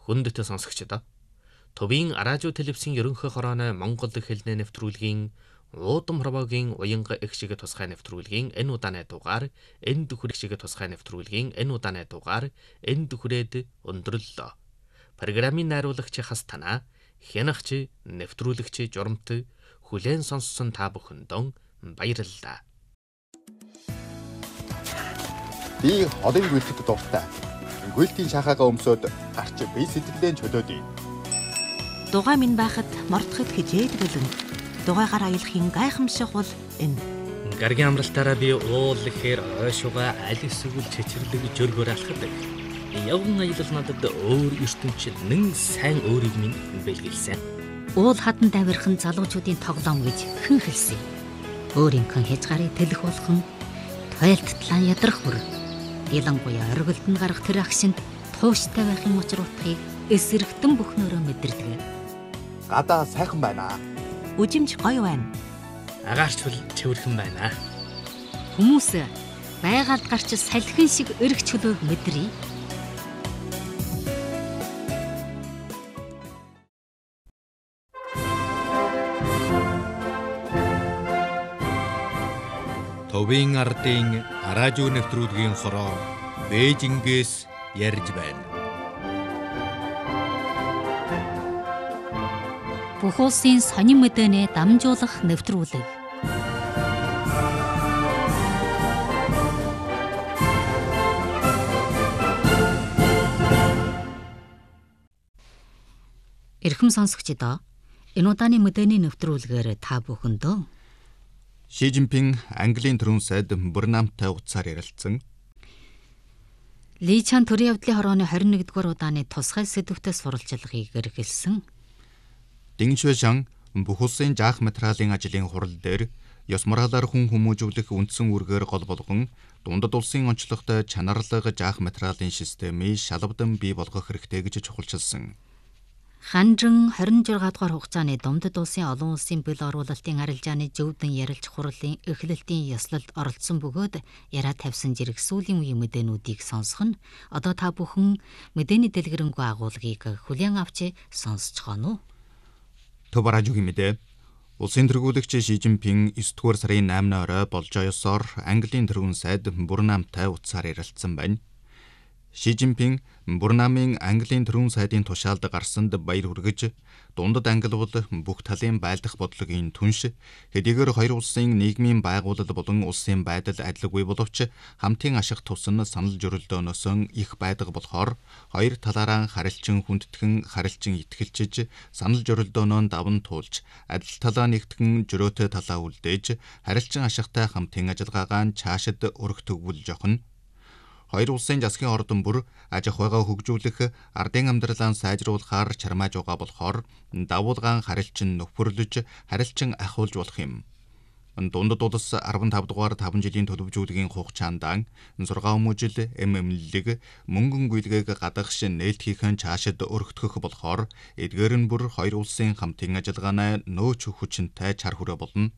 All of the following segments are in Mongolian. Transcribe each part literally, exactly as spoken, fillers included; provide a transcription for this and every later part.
Хүндэт сонсогчдоо Төвийн Аражуу телевизийн ерөнхий хорооны Монгол хэлний нэвтрүүлгийн Уудам хорвоогийн уянга их шиг тусгай нэвтрүүлгийн энэ удааны дугаар энэ дүхрэх шиг тусгай нэвтрүүлгийн энэ удааны дугаар энэ дүхрээд өндөрлөлөө. Программын найруулагч хас танаа хянагч нэвтрүүлэгч журамт хүлээн сонссон та бүхэндээ баярлалаа. Би холын гүйлтэд дуртай. Гүйлтийн шахаага өмсөд гарч бие сэтгэлдээ чөлөөдөө. Дугаа минь байхад мордоход хижээд бэлэн. Дугаагаар аялахын гайхамшиг бол энэ. Гаргийн амралтаараа би уул ихээр ойшууга аль эсвэл чичирлэг жөргөөр алхдаг. Явган аялал надад өөр ертөнцид нэн сайн өөрийг минь бэлгэлсэн. Уул хадан давирхан залуучуудын тоглоом гэж хэн хэлсэн. Өөрийнхөө хязгаарыг тэлэх болгон тойлттлан ядрах мөр. Ялангуяа оргилд нь гарах тэр агшинд тууштай байхын учир утгыг эсрэгтэн бүхнөөрөө мэдэрдэг. Гадаа сайхан байна. Үжимж гоё байна. Агаарч бол цэвэрхэн байна. Хүмүүс байгаль гарч салхин шиг өргөч чөлөөг мэдрий. Төвийн ардын Аражуу нэвтрүүлгийн хороо Бээжингээс ярьж байна. Бүх улсын сонин мэдэнэ дамжуулах нэвтрүүлэг. Эрхэм сонсогчдоо, энэ удааны мэдээний нэвтрүүлгээр та бүхэндөө Ши Жинпин Английн төрийн сайд Бурнамтай утсаар ярилцсан. Ли Чан төрийн явдлын хорооны хорин нэгдүгээр удааны тусгай сэдвүүтэй сурвалжлагыг эргэлсэн. Дин Шуэшан бүх улсын жаах материалын ажлын хурал дээр ёс моралаар хүн хүмүүжүүлэх үндсэн үүргээр гол болгон дундад улсын онцлогтой чанарлаг жаах материалын системийг шалавдан бий болгох хэрэгтэй гэж чухалчилсан. Ханжин хорин жургаадугаар хугацааны дундад улсын олон улсын бэл оруулалтын арилжааны зөвдөн ярилж хурлын эхлэлтийн ёслолд оролцсон бөгөөд яриа тавьсан зэрэг сүүлийн үеийн мэдээнүүдийг сонсох нь одоо та бүхэн мэдээний дэлгэрэнгүй агуулгыг хүлээн авч сонсцгоно уу? Төв Аражуугийн мэдээ. Улсын тэргүүлэгч Ши Жинпин есдүгээр сарын наймны орой болж ёсоор Английн тэргүүн сайд Бурнамтай утсаар ярилцсан байна. Ши Жинпин Бурнамын Английн төрийн сайдын тушаалд гарсанд баяр хүргэж дундад англи бол бүх талын байлдах бодлогын түнш хэдийгээр хоёр улсын нийгмийн байгууллал болон улсын байдал адилгүй боловч хамтын ашиг тусан санал журалдөөнөөс их байдаг болохоор хоёр талаараа харилцан хүндэтгэн харилцан итгэлчиж санал журалдөөнөө даван туулж адил талаа нэгтгэн жөрөөтэй талаа үлдээж харилцан ашигтай хамтын ажиллагаагаа цаашид өргөтгөвөл жохно. Хоёр улсын засгийн ордон бүр аж ахуйгаа хөгжүүлэх, ардын амьдралаа сайжруулахаар чармааж байгаа болохоор давуулгаан харилцан нөхөрлөж, харилцан ахиулж болох юм. Дундад улс арван тав дугаар таван жилийн төлөвжүүлгийн хугацаанд зургаан хүмүүжил, эм эмнэлэг, мөнгөн гүйлгээг гадагш нээлтгийхэн цаашид өргөтгөх болохоор эдгээр нь бүр хоёр улсын хамтын ажиллагааны нөөц хүчинтэй чар хүрээ болно.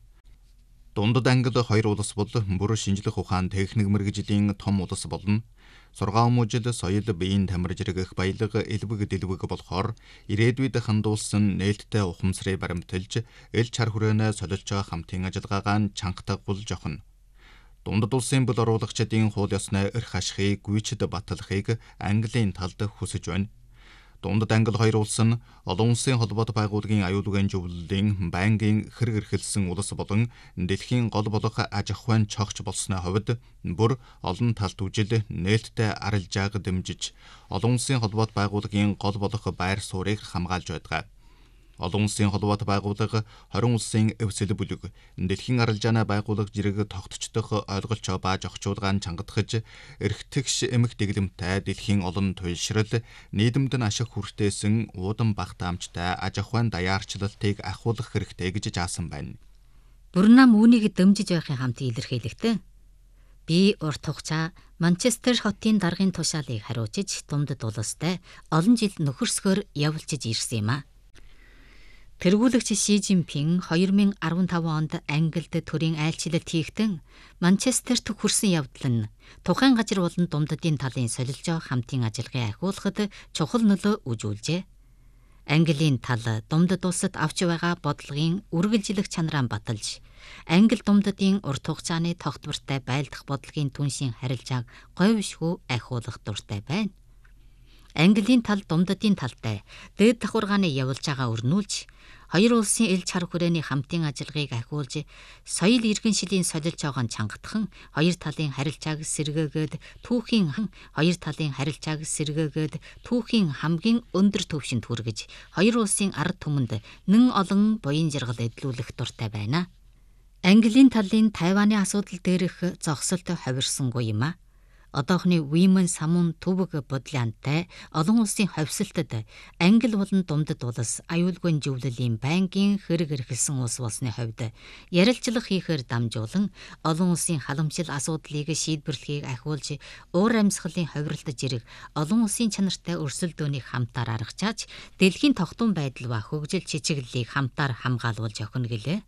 Дундад англи хоёр улс бол бүр шинжлэх ухаан техник мэргэжлийн том улс болно. Сургаан хүмүүжил, соёл, биеийн тамир зэрэг баялаг, элбэг дэлбэг болохоор ирээдүйд хандуулсан нээлттэй ухамсарыг баримталж, эл чар хүрээнээ солилж байгаа хамтын ажиллагаагаа чангатгуул жохно. Дундад улсын бэл оруулагчдын хууль ёсны эрх ашигыг гүйцэд батлахыг Английн талд хүсэж байна. Дундад англи хоёр улс нь олон улсын холбоот байгууллагын аюулгүйн зөвлөлийн байнгын хэрэг эрхэлсэн улс болон дэлхийн гол болох аж ахуйн цогч болсны хувьд бүр олон талт үжил нээлттэй арилжааг дэмжиж олон улсын холбоот байгууллагын гол болох байр суурийг хамгаалж байдаг. Олон улсын холбоот байгууллага хорин улсын эвсэл бүлэг дэлхийн арилжааны байгууллага зэрэг тогтцох ойлголч ба жогчуулгаан чангатгаж эрхтгш эмх дэглэмтэй дэлхийн олон туйлшрал нийгэмд нь ашиг хүртээсэн уудан багтаамжтай аж ахуйн даяарчлалтыг ахиулах хэрэгтэй гэж заасан байна. Бурнам үүнийг дэмжиж байхын хамт илэрхийлэхдээ би урт хугацаа Манчестер хотын даргын тушаалыг хариуцж дундад улстай олон жил нөхөрсгөр явуулж ирсэн юм а. Тэргүүлэгч Ши Жинпин two thousand fifteen онд Англид төрийн айлчлалт хийхдээ Манчестерт хүрсэн явдал нь тухайн газар болон Думддын талын солилжоо хамтын ажиллагаа ахиулахад чухал нөлөө үзүүлжээ. Английн тал Думдд улсад авч байгаа бодлогын үргэлжлэх чанараа баталж, Англи Думддын урт хугацааны тогтвортой байлдах бодлогын түншийн харилцааг говьшгүй ахиулах дуртай байна. Английн тал Думддын талтай дээд давхаргааны явуулж байгаа өрнүүлж, хоёр улсын ил чар хүрээний хамтын ажиллагааг ахиулж, соёл иргэншилийн солилж байгаа чангатхан хоёр талын харилцааг сэргээгээд түүхийн хоёр талын харилцааг сэргээгээд түүхийн хамгийн өндөр түвшинд хүргэж, хоёр улсын ард түмэнд нэн олон буян жаргал эдлүүлэх дуртай байна. Английн талын Тайваны асуудал дээрх зогсолт ховирсонгүй юм а. Одоохны Women самун төвөг бодлоонтай олон улсын ховсолтод Англи болон Думдд улс аюулгүй зөвлөлийн байнгын хэрэг эрхэлсэн улс болсны хувьд ярилцлага хийхээр дамжуулан олон улсын халамжил асуудлыг шийдвэрлэхийг ахиулж, уур амьсгалын ховиралт зэрэг олон улсын чанартай өрсөлдөөнийг хамтаар аргачааж, дэлхийн тогтун байдал ба хөгжил чичиглэлийг хамтаар хамгаалуулж өгнө гэлээ.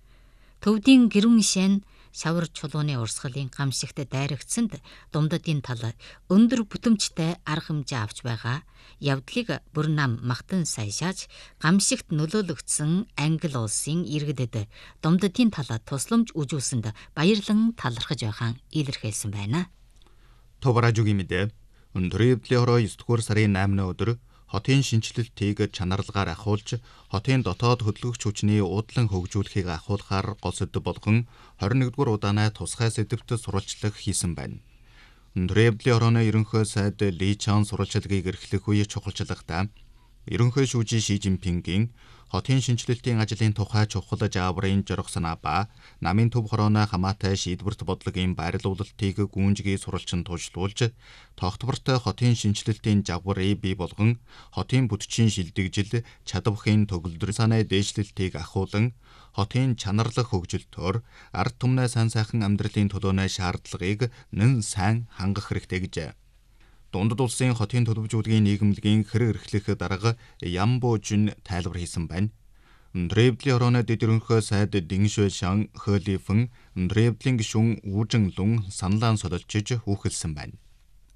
Төвдийн гэрүүн шин шавар чулууны урсгалын гамшигт дайрагдсанд Думддын тал өндөр бүтэмжтэй арга хэмжээ авч байгаа явдлыг бүр нам магтан сайшааж, гамшигт нөлөөлөгдсөн Англи улсын иргэдэд Думддын тал тусламж үзүүлсэнд баярлан талархаж байгаан илэрхийлсэн байна. Товаражугийн мэдээ өндөр эвдлийн хороо nine дугаар сарын eighth өдөр хотын шинжилэлтийг чанарлагаар ахиулж, хотын дотоод хөдөлгөгч хүчний уудлан хөгжүүлэхийг ахиулахаар гол сэдэв болгон twenty-one дугаар удаанаа тусгай сэдэвт сурвалжлах хийсэн байна. Өндөр эвдлийн хорооны ерөнхий сайд Ли Чан сурвалжлагыг эрхлэх үе чухалчлагтаа ерөнхий шүүжийн Ши Жинпингийн хотын шинжилэлтийн ажлын тухай чухал зааврын зорих санаа ба намын төв хорооны хамаатай шийдвэрт бодлогын байрлуулалтыг гүнжгий сурвалжин туужлуулж, тогтвортой хотын шинжилэлтийн загварыг бий болгон, хотын бүтчийн шилдэгжил, чадвахын төгөлдөр санаа дээшлэлтийг ахиулан, хотын чанарлах хөгжилтөөр ард түмнээ сайн сайхан амьдралын төлөөнөө шаардлагыг нэн сайн хангах хэрэгтэй гэжээ. Дундад улсын хотын төлөвлөжүүлгийн нийгэмлэгийн хэрэг эрхлэх дарга Ян Божин тайлбар хийсэн байна. Өндөр эвдлийн хорооны дэд ерөнхий сайд Дин Шуйшан Хөлифэн өндөр эвдлийн гишүүн Үжин Лун саналаан солилцож хүүхэлсэн байна.